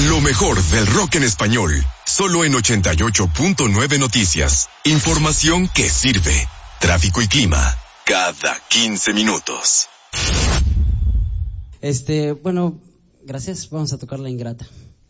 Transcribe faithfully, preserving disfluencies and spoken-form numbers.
Lo mejor del rock en español, solo en ochenta y ocho punto nueve Noticias. Información que sirve. Tráfico y clima, cada quince minutos. Este, bueno, gracias. Vamos a tocar La Ingrata.